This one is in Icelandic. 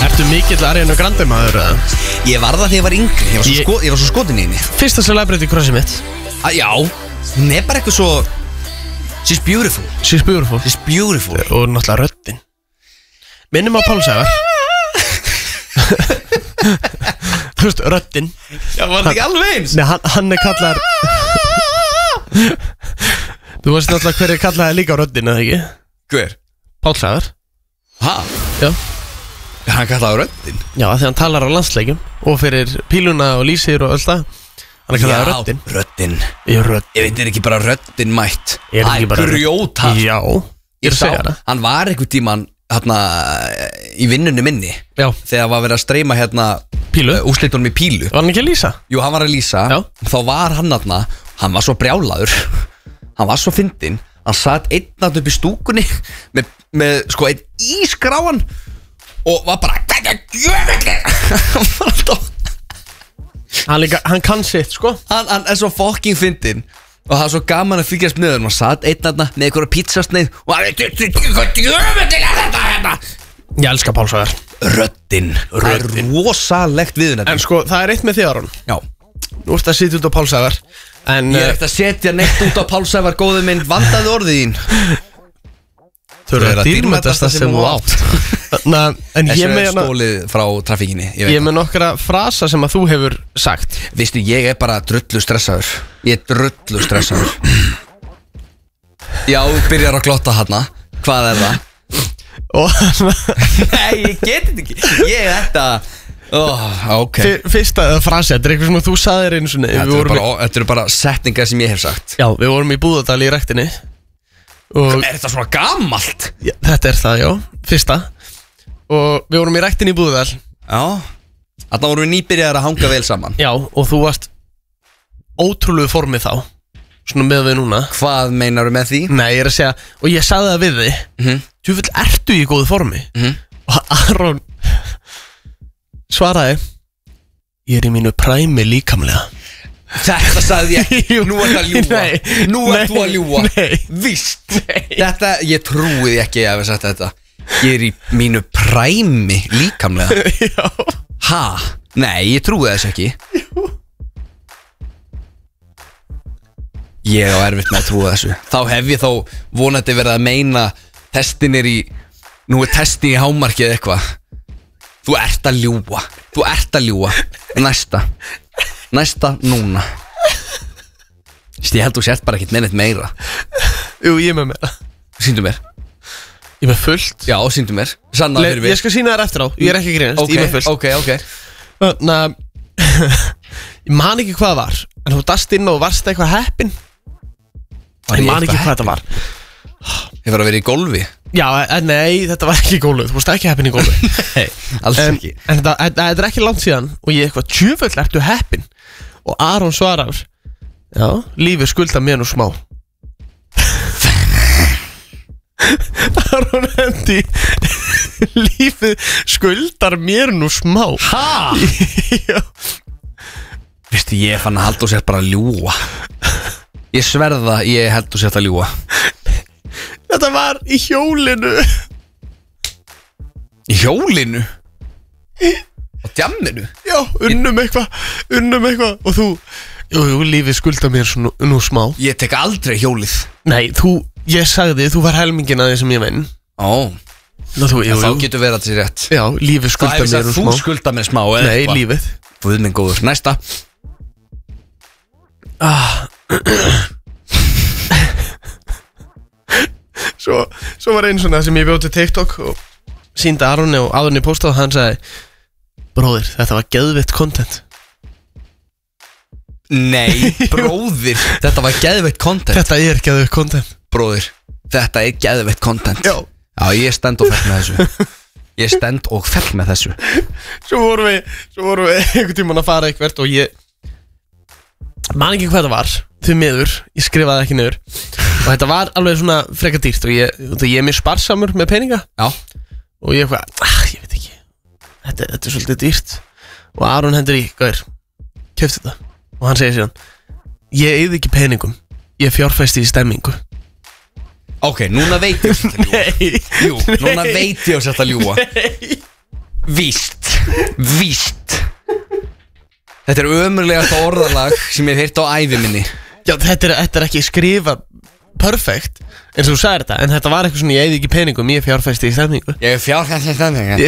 Ertu mikill Ariana Grande maður eða? Ég var það þegar ég var yngri, ég var svo skotin í henni. Fyrsta celebrity crushin mitt. Já, hún bara eitthvað svo. She's beautiful. She's beautiful. She's beautiful. Og náttúrulega röddin. Minnum á Pál Sævar. Þú veist, röddin. Já, var það ekki alveg eins? Nei, hann kallar. Þú veist náttúrulega hver kallaði líka röddin, eða ekki? Hver? Pál Sævar. Ha? Já. Hann kallaði röddin? Já, þegar hann talar á landsleikjum og fyrir píluna og lýsir og allt það. Hann kallaði röddin. Já, röddin. Röddin. Ég veit, ekki bara röddin mætt. Er ekki bara grjóta. Já, ég sá það. Hann var einhvern tímann í vinnunni minni. Já. Þegar var verið að streyma Pílu. Úrslitunum í Pílu. Var hann ekki að lýsa? Jú, hann var að lýsa. Já. Þá var hann hann var svo brjálaður. Hann var svo fyndinn. Hann satt einn upp í stúkunni með sko einn ískráan og var bara Hann kann sitt, sko. Hann er svo fucking fyndinn. Og það er svo gaman að fylgjast með hann. Hann satt einn með einhverja pizzasneið og hann Ég elska Pál Sævar. Röddin. Það er rosalegt viðunandi. En sko, það er eitt með því, Aron. Já. Nú ert að sitja út á Pál Sævar. En ég er ekkert að setja neitt út á Pál Sævar, góðu minn. Vandaðu orðið þín. Þau eru að dýrmætasta sem þú átt. En ég með stólið frá trafíkinni. Ég með nokkra frasa sem að þú hefur sagt. Vistu, ég er bara drullu stressaður. Ég er drullu stressaður. Já, byrjar að glotta hana. Hvað er það? Nei, ég get þetta ekki. Ég er þetta. Ok. Fyrsta frasi, þetta er eitthvað sem þú sagðir einu svona. Þetta eru bara setningar sem ég hef sagt. Já, við vorum í Búðardal í ræktinni. Er þetta svona gamalt? Já, þetta er það, já, fyrsta. Og við vorum í ræktinni í Búðardal. Já. Þarna vorum við nýbyrjaðir að hanga vel saman. Já, og þú varst ótrúlegu formið þá. Svona með við núna. Hvað meinaru með því? Nei, ég er að segja, og ég sagði það við þig. Djúvill, ertu í góðu formi? Og Aron svaraði: ég er í mínu præmi líkamlega. Þetta sagði ég. Nú ert að ljúga. Nú ert þú að ljúga. Nei. Víst. Þetta, ég trúiði ekki að hafa sagt þetta. Ég er í mínu præmi líkamlega. Já. Ha? Nei, ég trúiði þess ekki. Jú. Ég á erfitt með að trúa þessu. Þá hef ég þó vonandi verið að meina testin er í. Nú er testin í hámarki eða eitthvað. Þú ert að ljúga. Þú ert að ljúga. Næsta núna. Ég held þú sért bara ekkert með neitt meira. Jú, ég er með meira. Sýndu mér. Ég er með fullt. Já, sýndu mér. Sanna fyrir mér. Ég skal sýna þér eftir á. Ég er ekki að grínast. Ég er með fullt. Ok. Ég man ekki hvað það var. En þú dast inn og varst eitthvað heppin. Ég man ekki hvað þetta var. Ég var að vera í golfi. Já, nei, þetta var ekki í golfi. Þú varst ekki heppin í golfi. Nei, alls ekki. En þetta er ekki langt síðan. Og ég eitthvað, tjöfull ertu heppin. Og Aron svarar: já, lífið skuldar mér nú smá. Aron hendi: lífið skuldar mér nú smá. Ha? Já. Vistu, ég fann að halda og sér bara að ljúga. Ég sverða, ég held og sér að ljúga. Þetta var í hjólinu. Í hjólinu? Á djamminu? Já, unnum eitthvað. Og þú: jú, lífið skuldar mér nú smá. Ég tek aldrei hjólið. Nei, ég sagði, þú var helmingin að því sem ég venn. Ó. Þá getur verið að það sé rétt. Já, lífið skuldar mér nú smá. Þú skuldar mér smá, eða eitthvað? Nei, lífið. Guð minn góður, næsta. Svo var einn svona sem ég bjóð til TikTok og sýndi Aroni og áðurinn í posta og hann sagði: bróðir, þetta var geðveitt content. Nei, bróðir, þetta var geðveitt content. Þetta er geðveitt content. Bróðir, þetta er geðveitt content. Já. Já, ég stend og fell með þessu. Svo vorum við einhvern tímann að fara eitthvað og ég man ekki hvað það var, því miður, ég skrifaði ekki niður. Og þetta var alveg svona frekar dýrt og ég er mjög sparsamur með peninga. Já. Og ég eitthvað, ég veit ekki, þetta er svolítið dýrt. Og Aron hendur í, gauður, keyptu þetta. Og hann segir síðan: ég eyði ekki peningum, ég fjárfesti í stemmingu. Ok, núna veit ég að þetta ljúga. Jú, núna veit ég að þetta ljúga. Víst Þetta er ömurlegasta orðalag sem ég hef heyrt á ævi minni. Já, þetta er ekki skrifa perfect eins og þú sagðir þetta, en þetta var eitthvað svona, ég eigi ekki peningum, ég fjárfæsti í stemningu. Ég fjárfæsti í stemningu.